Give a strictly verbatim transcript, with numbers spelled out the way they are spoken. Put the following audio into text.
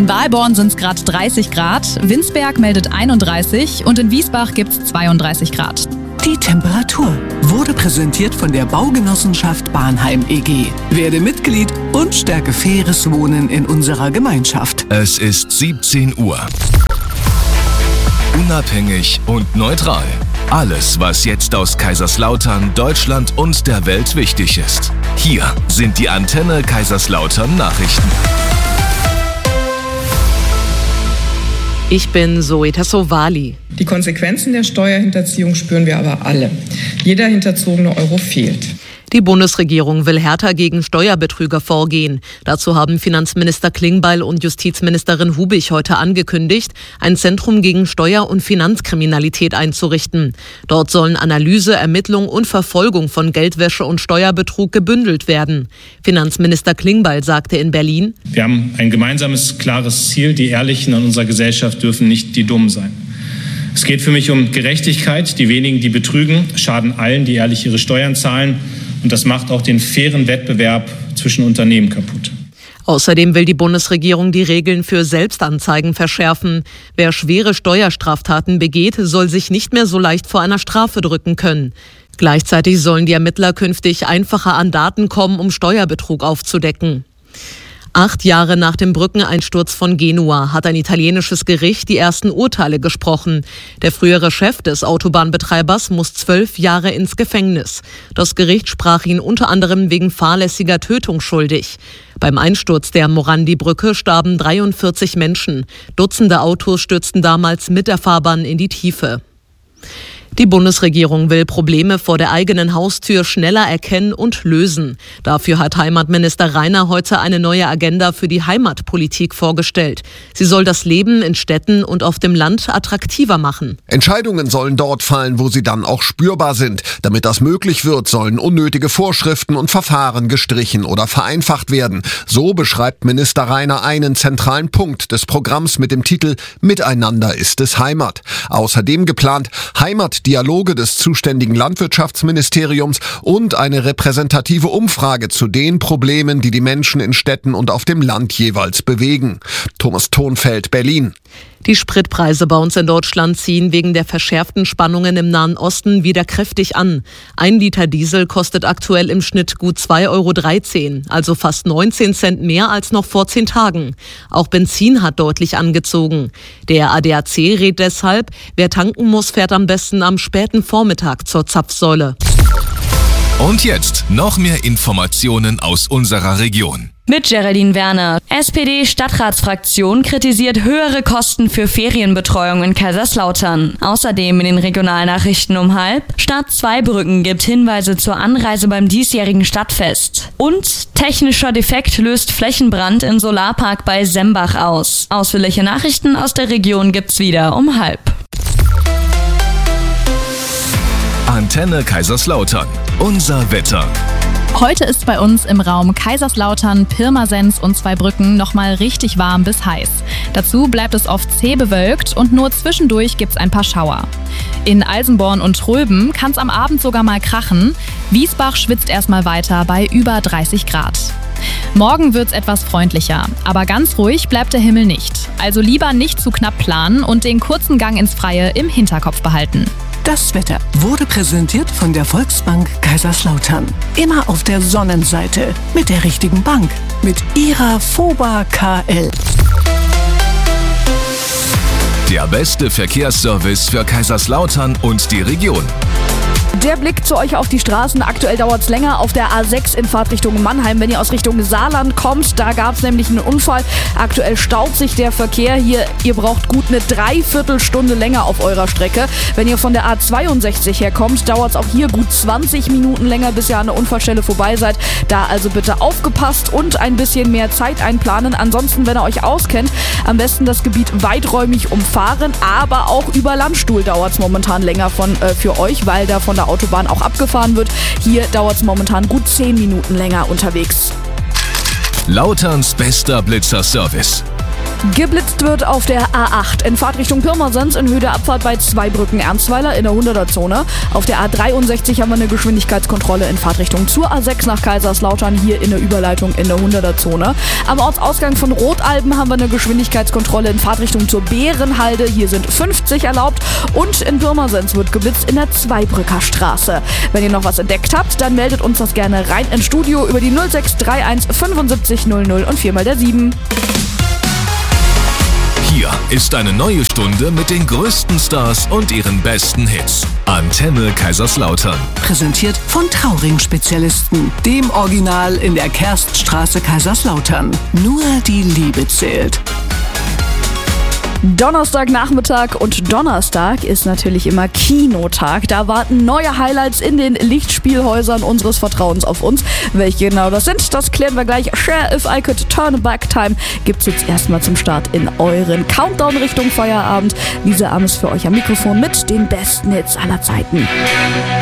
Walborn sind es gerade dreißig Grad, Winsberg meldet einunddreißig und in Wiesbach gibt es zweiunddreißig Grad. Die Temperatur wurde präsentiert von der Baugenossenschaft Bahnheim E G. Werde Mitglied und stärke faires Wohnen in unserer Gemeinschaft. Es ist siebzehn Uhr. Unabhängig und neutral. Alles, was jetzt aus Kaiserslautern, Deutschland und der Welt wichtig ist. Hier sind die Antenne Kaiserslautern Nachrichten. Ich bin Zoe Tassovali. Die Konsequenzen der Steuerhinterziehung spüren wir aber alle. Jeder hinterzogene Euro fehlt. Die Bundesregierung will härter gegen Steuerbetrüger vorgehen. Dazu haben Finanzminister Klingbeil und Justizministerin Hubig heute angekündigt, ein Zentrum gegen Steuer- und Finanzkriminalität einzurichten. Dort sollen Analyse, Ermittlung und Verfolgung von Geldwäsche und Steuerbetrug gebündelt werden. Finanzminister Klingbeil sagte in Berlin: Wir haben ein gemeinsames, klares Ziel. Die Ehrlichen in unserer Gesellschaft dürfen nicht die Dummen sein. Es geht für mich um Gerechtigkeit. Die wenigen, die betrügen, schaden allen, die ehrlich ihre Steuern zahlen. Und das macht auch den fairen Wettbewerb zwischen Unternehmen kaputt. Außerdem will die Bundesregierung die Regeln für Selbstanzeigen verschärfen. Wer schwere Steuerstraftaten begeht, soll sich nicht mehr so leicht vor einer Strafe drücken können. Gleichzeitig sollen die Ermittler künftig einfacher an Daten kommen, um Steuerbetrug aufzudecken. Acht Jahre nach dem Brückeneinsturz von Genua hat ein italienisches Gericht die ersten Urteile gesprochen. Der frühere Chef des Autobahnbetreibers muss zwölf Jahre ins Gefängnis. Das Gericht sprach ihn unter anderem wegen fahrlässiger Tötung schuldig. Beim Einsturz der Morandi-Brücke starben dreiundvierzig Menschen. Dutzende Autos stürzten damals mit der Fahrbahn in die Tiefe. Die Bundesregierung will Probleme vor der eigenen Haustür schneller erkennen und lösen. Dafür hat Heimatminister Rainer heute eine neue Agenda für die Heimatpolitik vorgestellt. Sie soll das Leben in Städten und auf dem Land attraktiver machen. Entscheidungen sollen dort fallen, wo sie dann auch spürbar sind. Damit das möglich wird, sollen unnötige Vorschriften und Verfahren gestrichen oder vereinfacht werden. So beschreibt Minister Rainer einen zentralen Punkt des Programms mit dem Titel Miteinander ist es Heimat. Außerdem geplant Heimat Dialoge des zuständigen Landwirtschaftsministeriums und eine repräsentative Umfrage zu den Problemen, die die Menschen in Städten und auf dem Land jeweils bewegen. Thomas Thonfeld, Berlin. Die Spritpreise bei uns in Deutschland ziehen wegen der verschärften Spannungen im Nahen Osten wieder kräftig an. Ein Liter Diesel kostet aktuell im Schnitt gut zwei Euro dreizehn, also fast neunzehn Cent mehr als noch vor zehn Tagen. Auch Benzin hat deutlich angezogen. Der A D A C rät deshalb, wer tanken muss, fährt am besten am späten Vormittag zur Zapfsäule. Und jetzt noch mehr Informationen aus unserer Region. Mit Geraldine Werner. S P D-Stadtratsfraktion kritisiert höhere Kosten für Ferienbetreuung in Kaiserslautern. Außerdem in den Regionalnachrichten um halb: Stadt Zweibrücken gibt Hinweise zur Anreise beim diesjährigen Stadtfest. Und technischer Defekt löst Flächenbrand in Solarpark bei Sembach aus. Ausführliche Nachrichten aus der Region gibt's wieder um halb. Antenne Kaiserslautern. Unser Wetter. Heute ist bei uns im Raum Kaiserslautern, Pirmasens und Zweibrücken nochmal richtig warm bis heiß. Dazu bleibt es oft zäh bewölkt und nur zwischendurch gibt's ein paar Schauer. In Alsenborn und Tröben kann's am Abend sogar mal krachen. Wiesbach schwitzt erstmal weiter bei über dreißig Grad. Morgen wird's etwas freundlicher, aber ganz ruhig bleibt der Himmel nicht. Also lieber nicht zu knapp planen und den kurzen Gang ins Freie im Hinterkopf behalten. Das Wetter wurde präsentiert von der Volksbank Kaiserslautern. Immer auf der Sonnenseite mit der richtigen Bank. Mit ihrer FOBA K L. Der beste Verkehrsservice für Kaiserslautern und die Region. Der Blick zu euch auf die Straßen. Aktuell dauert es länger auf der A sechs in Fahrtrichtung Mannheim, wenn ihr aus Richtung Saarland kommt. Da gab es nämlich einen Unfall. Aktuell staut sich der Verkehr hier. Ihr braucht gut eine Dreiviertelstunde länger auf eurer Strecke. Wenn ihr von der A zweiundsechzig herkommt, dauert es auch hier gut zwanzig Minuten länger, bis ihr an der Unfallstelle vorbei seid. Da also bitte aufgepasst und ein bisschen mehr Zeit einplanen. Ansonsten, wenn ihr euch auskennt, am besten das Gebiet weiträumig umfahren. Aber auch über Landstuhl dauert es momentan länger von, äh, für euch, weil da von der Autobahn auch abgefahren wird. Hier dauert es momentan gut zehn Minuten länger unterwegs. Lauterns bester Blitzerservice. Geblitzt wird auf der A acht in Fahrtrichtung Pirmasens in Höhe der Abfahrt bei Zweibrücken-Ernstweiler in der hunderter-Zone. Auf der A dreiundsechzig haben wir eine Geschwindigkeitskontrolle in Fahrtrichtung zur A sechs nach Kaiserslautern, hier in der Überleitung in der hunderter-Zone. Am Ortsausgang von Rotalben haben wir eine Geschwindigkeitskontrolle in Fahrtrichtung zur Bärenhalde, hier sind fünfzig erlaubt. Und in Pirmasens wird geblitzt in der Zweibrücker Straße. Wenn ihr noch was entdeckt habt, dann meldet uns das gerne rein ins Studio über die null sechs drei eins fünfundsiebzig null null und viermal der sieben. Hier ist eine neue Stunde mit den größten Stars und ihren besten Hits. Antenne Kaiserslautern. Präsentiert von Trauring-Spezialisten, dem Original in der Kerststraße Kaiserslautern. Nur die Liebe zählt. Donnerstagnachmittag und Donnerstag ist natürlich immer Kinotag. Da warten neue Highlights in den Lichtspielhäusern unseres Vertrauens auf uns. Welche genau das sind, das klären wir gleich. Share If I Could Turn Back Time gibt's jetzt erstmal zum Start in euren Countdown Richtung Feierabend. Lisa Ames für euch am Mikrofon mit den besten Hits aller Zeiten.